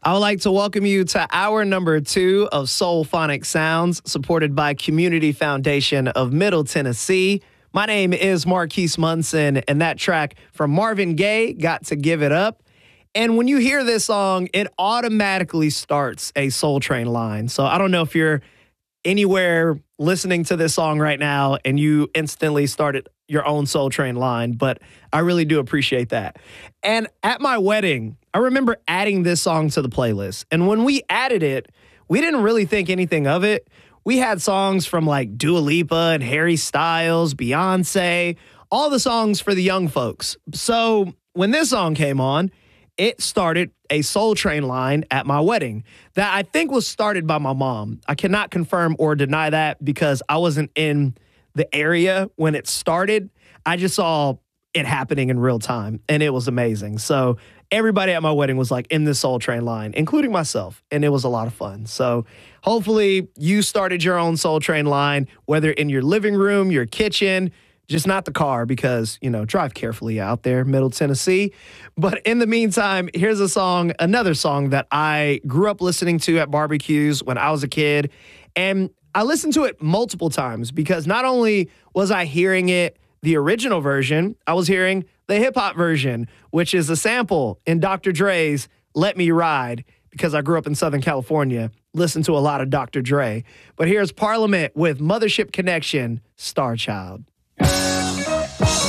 I would like to welcome you to hour number 2 of Soul Phonic Sounds, supported by Community Foundation of Middle Tennessee. My name is Marquise Munson, and that track from Marvin Gaye, Got to Give It Up. And when you hear this song, it automatically starts a Soul Train line. So I don't know if you're anywhere listening to this song right now and you instantly started your own Soul Train line, but I really do appreciate that. And at my wedding, I remember adding this song to the playlist. And when we added it, we didn't really think anything of it. We had songs from like Dua Lipa and Harry Styles, Beyonce, all the songs for the young folks. So when this song came on, it started a Soul Train line at my wedding that I think was started by my mom. I cannot confirm or deny that because I wasn't in the area when it started. I just saw it happening in real time, and it was amazing. So everybody at my wedding was like in this Soul Train line, including myself, and it was a lot of fun. So hopefully you started your own Soul Train line, whether in your living room, your kitchen, just not the car because, drive carefully out there, Middle Tennessee. But in the meantime, here's another song that I grew up listening to at barbecues when I was a kid. And I listened to it multiple times because not only was I hearing it, the original version, I was hearing the hip hop version, which is a sample in Dr. Dre's Let Me Ride, because I grew up in Southern California, listened to a lot of Dr. Dre. But here's Parliament with Mothership Connection, Star Child.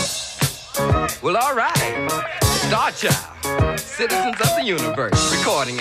Well, all right. Star Child, citizens of the universe, recording